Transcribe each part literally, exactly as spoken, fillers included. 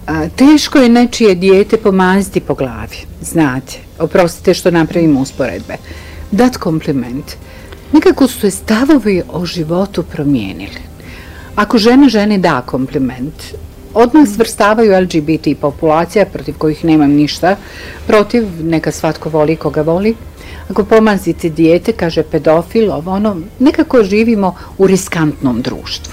A, teško je nečije dijete pomaziti po glavi, znate, oprostite što napravimo usporedbe, dat kompliment. Nekako su se stavovi o životu promijenili. Ako žena ženi da kompliment, odmah svrstavaju L G B T populacija, protiv kojih nemam ništa, protiv, neka svatko voli koga voli. Ako pomazite dijete, kaže pedofil, ovo ono, nekako živimo u riskantnom društvu.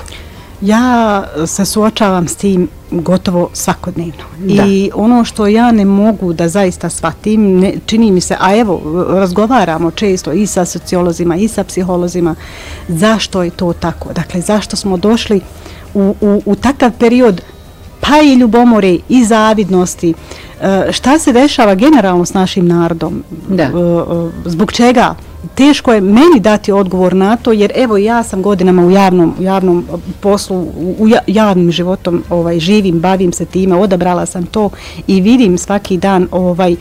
Ja se suočavam s tim gotovo svakodnevno. Da. I ono što ja ne mogu da zaista shvatim, ne, čini mi se, a evo, razgovaramo često i sa sociolozima i sa psiholozima, zašto je to tako? Dakle, zašto smo došli u, u, u takav period pa i ljubomore i zavidnosti. Šta se dešava generalno s našim narodom? Da. Zbog čega? Teško je meni dati odgovor na to, jer evo ja sam godinama u javnom, javnom poslu, u javnim životom ovaj, živim, bavim se time, odabrala sam to i vidim svaki dan, ovaj,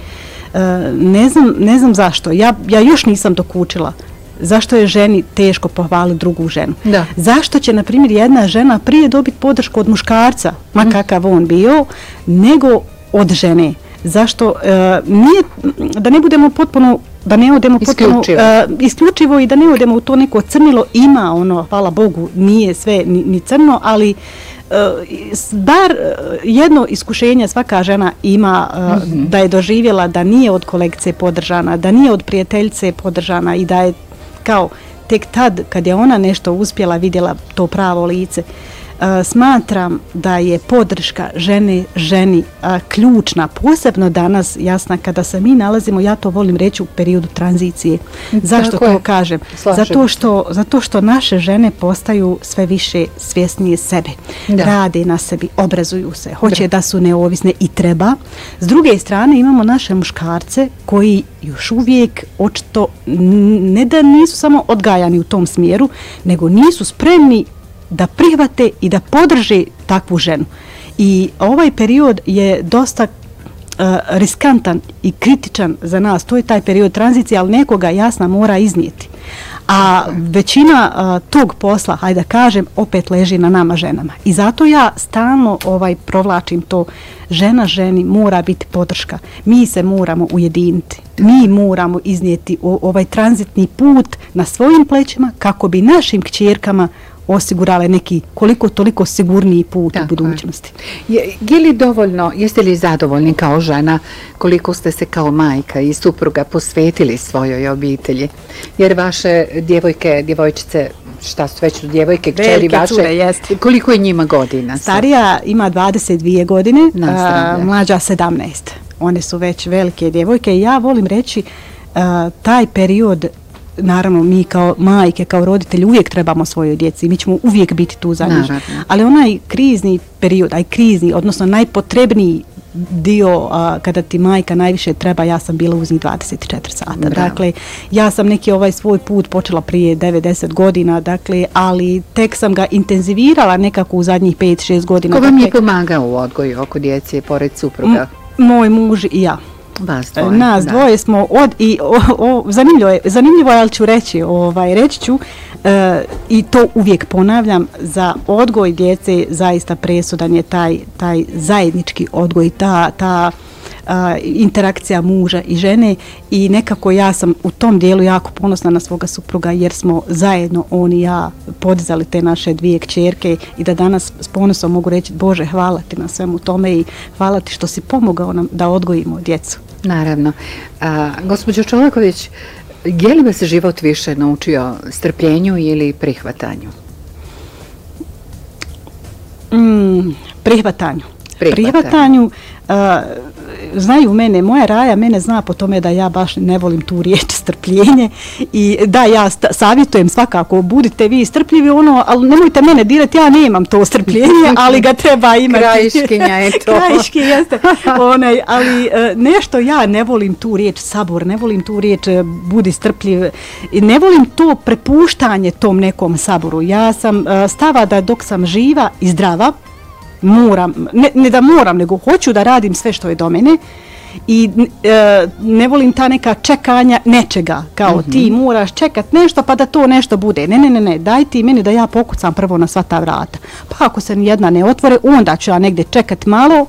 ne znam, ne znam zašto, ja, ja još nisam dokučila. Zašto je ženi teško pohvaliti drugu ženu? Da. Zašto će, na primjer, jedna žena prije dobiti podršku od muškarca, ma kakav on bio, nego od žene? Zašto? E, nije, da ne budemo potpuno, da ne odemo potpuno isključivo. E, isključivo i da ne odemo u to neko crnilo, ima ono, hvala Bogu, nije sve ni, ni crno, ali e, bar jedno iskušenje svaka žena ima e, mm-hmm. da je doživjela da nije od kolegice podržana, da nije od prijateljice podržana i da je kao tek tad kad je ona nešto uspjela, vidjela to pravo lice. E, smatram da je podrška žene ženi a, ključna, posebno danas, jasna, kada se mi nalazimo, ja to volim reći, u periodu tranzicije. Zašto Tako to je. kažem? Slažem. Zato što, zato što naše žene postaju sve više svjesnije sebe. Da. Rade na sebi, obrazuju se, hoće da. da su neovisne i treba. S druge strane imamo naše muškarce koji još uvijek očito ne da nisu samo odgajani u tom smjeru, nego nisu spremni da prihvate i da podrže takvu ženu. I ovaj period je dosta uh, riskantan i kritičan za nas. To je taj period tranzicije, ali nekoga jasna mora iznijeti. A većina uh, tog posla, hajde da kažem, opet leži na nama ženama. I zato ja stalno ovaj provlačim to, žena ženi mora biti podrška. Mi se moramo ujediniti. Mi moramo iznijeti o, ovaj tranzitni put na svojim plećima kako bi našim kćerkama osigurale neki koliko toliko sigurniji put Tako u budućnosti. Je, je li dovoljno, jeste li zadovoljni kao žena koliko ste se kao majka i supruga posvetili svojoj obitelji? Jer vaše djevojke, djevojčice, šta su već djevojke, kćeri vaše, cure, jest. koliko je njima godina? Starija ima dvadeset dvije godine, a, mlađa sedamnaest. One su već velike djevojke i ja volim reći a, taj period, naravno mi kao majke, kao roditelji uvijek trebamo svojoj djeci, mi ćemo uvijek biti tu za njih. Ali onaj krizni period, aj krizni, odnosno najpotrebniji dio a, kada ti majka najviše treba, ja sam bila uz njih dvadeset četiri sata. Bravo. Dakle, ja sam neki ovaj svoj put počela prije devet deset godina, dakle, ali tek sam ga intenzivirala nekako u zadnjih pet šest godina. Ko vam dakle, je pomagao u odgoju oko djece, pored supruga? M- moj muž i ja. Vas dvoje, Nas da. dvoje smo od i o, o, zanimljivo je, zanimljivo je, ali ću reći, ovaj, reći ću e, i to uvijek ponavljam, za odgoj djece zaista presudan je taj, taj zajednički odgoj, ta, ta a, interakcija muža i žene i nekako ja sam u tom dijelu jako ponosna na svoga supruga jer smo zajedno, on i ja, podizali te naše dvije kćerke i da danas s ponosom mogu reći, Bože, hvala ti na svemu tome i hvala ti što si pomogao nam da odgojimo djecu. Naravno. A, gospođo Čolaković, je li vas život više naučio strpljenju ili prihvatanju? Mm, prihvatanju. Prihvatanju. Prihvatanju. Uh, znaju mene, moja Raja mene zna po tome da ja baš ne volim tu riječ strpljenje i da ja sta, savjetujem svakako, budite vi strpljivi ono, ali nemojte mene dirati, ja nemam to strpljenje, ali ga treba imati. Krajiškinja je to. Krajiški jeste. Onaj, ali uh, nešto ja ne volim tu riječ sabor, ne volim tu riječ uh, budi strpljiv, ne volim to prepuštanje tom nekom saboru. Ja sam uh, stava da dok sam živa i zdrava, moram, ne, ne da moram, nego hoću da radim sve što je do mene i e, ne volim ta neka čekanja nečega, kao mm-hmm. ti moraš čekat nešto pa da to nešto bude. Ne, ne, ne, ne, daj ti meni da ja pokucam prvo na sva ta vrata. Pa ako se nijedna ne otvore, onda ću ja negdje čekat malo